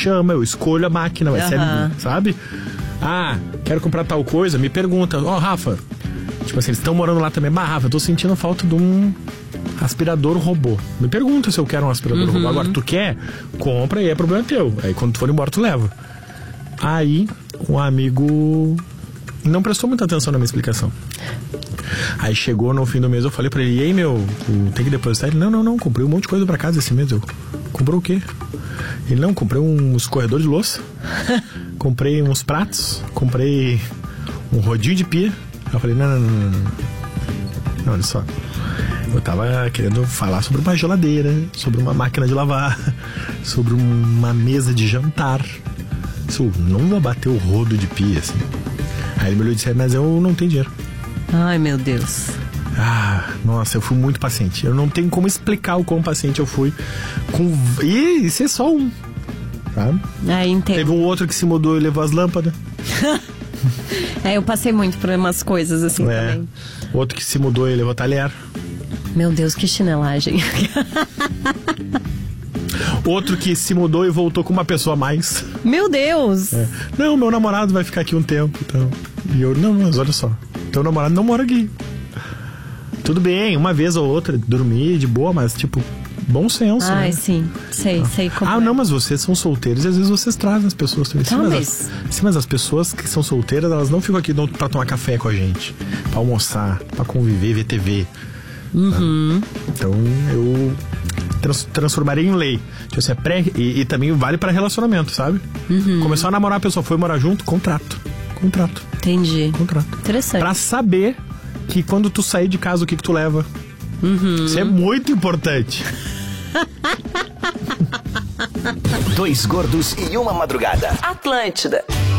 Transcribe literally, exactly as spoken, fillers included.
chama, eu escolho a máquina, vai Aham. ser a minha, sabe? Ah, quero comprar tal coisa, me pergunta, ó, oh, Rafa, tipo assim, eles estão morando lá também, bah, Rafa, eu tô sentindo falta de um aspirador robô. Me pergunta se eu quero um aspirador Uhum. robô. Agora, tu quer? Compra e é problema teu. Aí quando tu for embora, tu leva. Aí, um amigo não prestou muita atenção na minha explicação. Aí chegou no fim do mês, eu falei pra ele, e aí, meu, tem que depositar? Ele, não, não, não, comprei um monte de coisa pra casa esse mês. Eu, comprou o quê? Ele, não, comprei um escorredor de louça, comprei uns pratos, comprei um rodinho de pia. Eu falei, não, não, não, não, não. Não, olha só. Eu tava querendo falar sobre uma geladeira, sobre uma máquina de lavar, sobre uma mesa de jantar. Isso não vai bater o rodo de pia, assim. Aí ele me olhou e disse, mas eu não tenho dinheiro. Ai, meu Deus. Ah, nossa, eu fui muito paciente. Eu não tenho como explicar o quão paciente eu fui com... E isso é só um, tá? É, entendo. Teve um outro que se mudou e levou as lâmpadas. É, eu passei muito por umas coisas assim É. também. Outro que se mudou e levou talher. Meu Deus, que chinelagem. Outro que se mudou e voltou com uma pessoa a mais. Meu Deus. É. Não, meu namorado vai ficar aqui um tempo, então. E eu, não, mas olha só, teu namorado não mora aqui. Tudo bem, uma vez ou outra, dormir de boa, mas tipo, bom senso. Ai, né? sim, sei, sei como Ah, é. não, mas vocês são solteiros e às vezes vocês trazem as pessoas também. Sim, Talvez. mas as, sim, mas as pessoas que são solteiras, elas não ficam aqui pra tomar café com a gente, pra almoçar, pra conviver, ver T V. Uhum. Tá? Então eu trans, transformarei em lei. Tipo assim, é pré, e, e também vale pra relacionamento, sabe? Uhum. Começou a namorar a pessoa, foi morar junto, contrato. Contrato. Entendi. Contrato. Interessante. Pra saber que quando tu sair de casa, o que que tu leva. Uhum. Isso é muito importante. Dois gordos e uma madrugada. Atlântida.